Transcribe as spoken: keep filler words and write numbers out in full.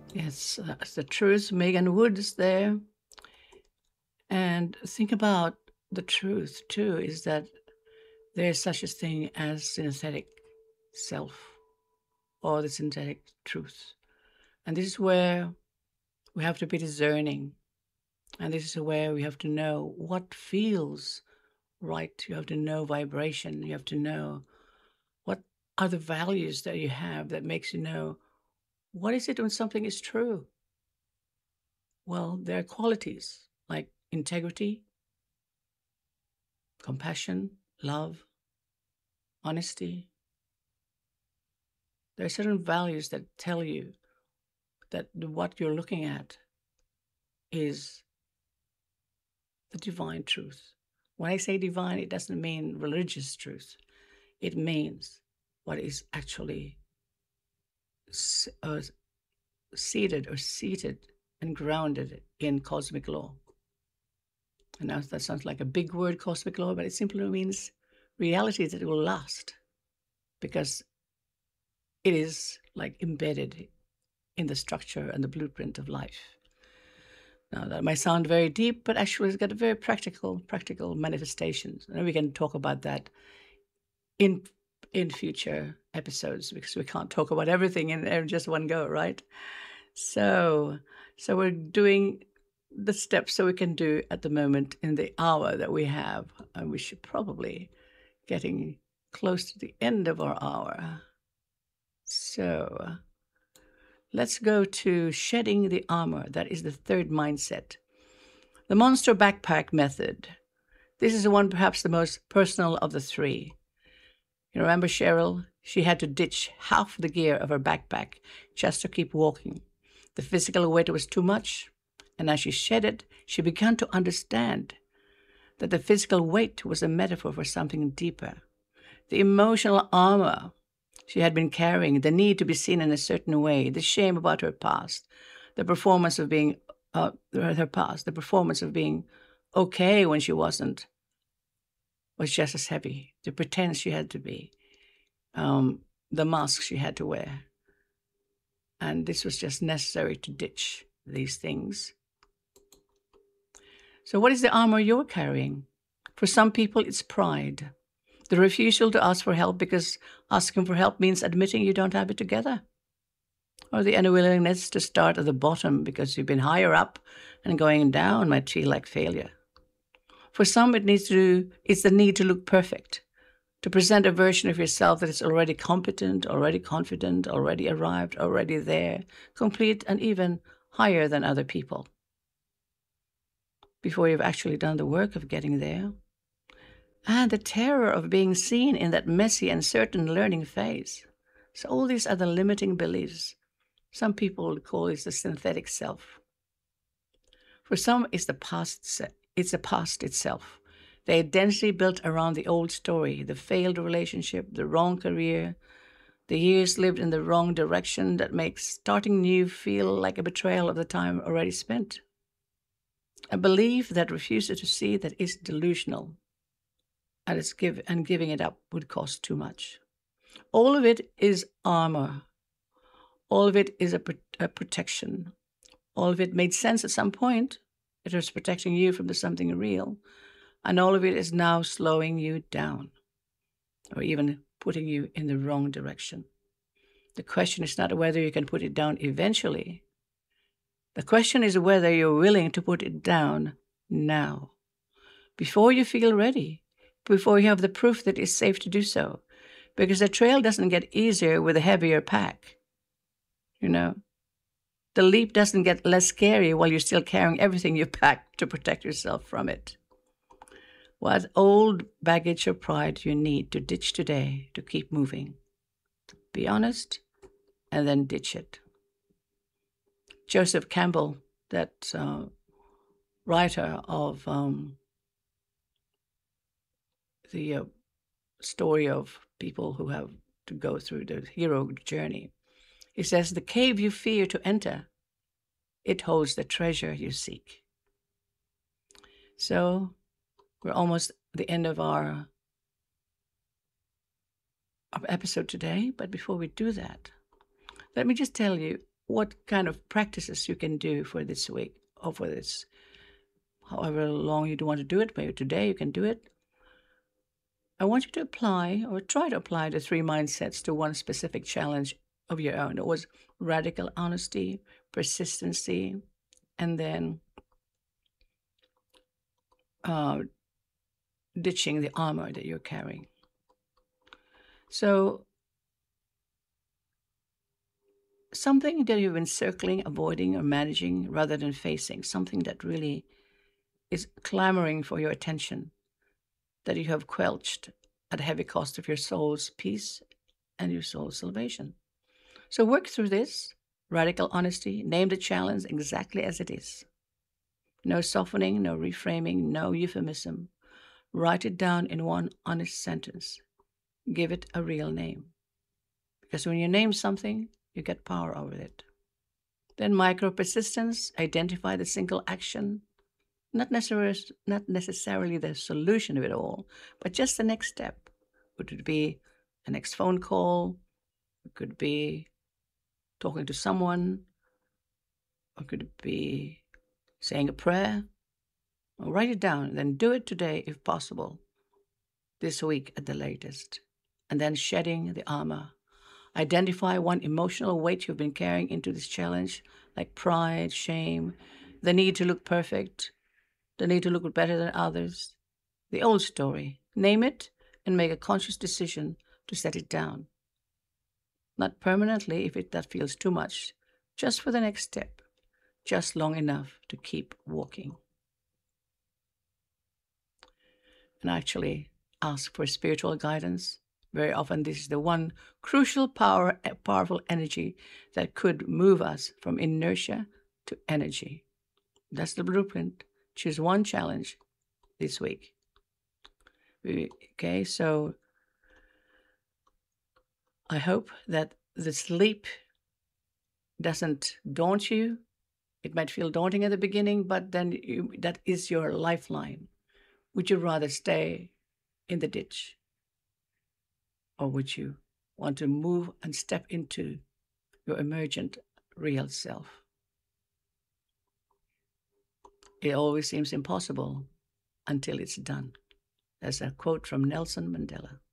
Yes, uh, the truth. Megan Wood is there. And think about the truth, too, is that there is such a thing as synthetic self or the synthetic truth. And this is where we have to be discerning. And this is where we have to know what feels right. You have to know vibration. You have to know what are the values that you have that makes you know what is it when something is true. Well, there are qualities like integrity, compassion, love, honesty. There are certain values that tell you that what you're looking at is the divine truth. When I say divine, it doesn't mean religious truth. It means what is actually uh, seated or seated and grounded in cosmic law. And now that sounds like a big word, cosmic law, but it simply means reality that will last because it is like embedded in the structure and the blueprint of life. Now that might sound very deep, but actually it's got a very practical, practical manifestations. And we can talk about that in in future episodes because we can't talk about everything in, in just one go, right? So so we're doing the steps that we can do at the moment in the hour that we have, and we should probably getting close to the end of our hour. So let's go to shedding the armor. That is the third mindset. The monster backpack method. This is the one perhaps the most personal of the three. You remember Cheryl? She had to ditch half the gear of her backpack just to keep walking. The physical weight was too much, and as she shed it, she began to understand that the physical weight was a metaphor for something deeper. The emotional armor she had been carrying, the need to be seen in a certain way, the shame about her past, the performance of being, uh, her past, the performance of being okay when she wasn't, was just as heavy. The pretense she had to be, um, the mask she had to wear. And this was just necessary to ditch these things. So, what is the armor you're carrying? For some people, it's pride. The refusal to ask for help because asking for help means admitting you don't have it together. Or the unwillingness to start at the bottom because you've been higher up and going down might feel like failure. For some, it needs to, it's the need to look perfect, to present a version of yourself that is already competent, already confident, already arrived, already there, complete, and even higher than other people before you've actually done the work of getting there. And the terror of being seen in that messy, uncertain learning phase. So, all these are the limiting beliefs. Some people call it the synthetic self. For some, it's the past, it's the past itself. The identity built around the old story, the failed relationship, the wrong career, the years lived in the wrong direction that makes starting new feel like a betrayal of the time already spent. A belief that refuses to see that it's delusional and, it's give, and giving it up would cost too much. All of it is armor. All of it is a, a protection. All of it made sense at some point. It was protecting you from the something real. And all of it is now slowing you down or even putting you in the wrong direction. The question is not whether you can put it down eventually. The question is whether you're willing to put it down now, before you feel ready, before you have the proof that it's safe to do so. Because the trail doesn't get easier with a heavier pack. You know, the leap doesn't get less scary while you're still carrying everything you packed to protect yourself from it. What old baggage or pride you need to ditch today to keep moving? Be honest and then ditch it. Joseph Campbell, that uh, writer of um, the uh, story of people who have to go through the hero journey, he says, the cave you fear to enter, it holds the treasure you seek. So we're almost at the end of our, our episode today. But before we do that, let me just tell you what kind of practices you can do for this week or for this, however long you do want to do it. Maybe today you can do it. I want you to apply or try to apply the three mindsets to one specific challenge of your own. It was radical honesty, persistency, and then uh, ditching the armor that you're carrying. So something that you've been circling, avoiding, or managing rather than facing, something that really is clamoring for your attention, that you have quelched at the heavy cost of your soul's peace and your soul's salvation. So work through this radical honesty, name the challenge exactly as it is. No softening, no reframing, no euphemism. Write it down in one honest sentence. Give it a real name. Because when you name something, you get power over it. Then micro persistence, identify the single action, not necessarily, not necessarily the solution of it all, but just the next step. Would it be a next phone call? It could be talking to someone, or could it be saying a prayer? Well, write it down, then do it today if possible, this week at the latest, and then shedding the armor. Identify one emotional weight you've been carrying into this challenge, like pride, shame, the need to look perfect, the need to look better than others, the old story. Name it and make a conscious decision to set it down. Not permanently if it, that feels too much, just for the next step, just long enough to keep walking. And actually ask for spiritual guidance. Very often this is the one crucial power, powerful energy that could move us from inertia to energy. That's the blueprint. Choose one challenge this week. Okay, so I hope that the sleep doesn't daunt you. It might feel daunting at the beginning, but then you, that is your lifeline. Would you rather stay in the ditch? Or would you want to move and step into your emergent real self? It always seems impossible until it's done. That's a quote from Nelson Mandela.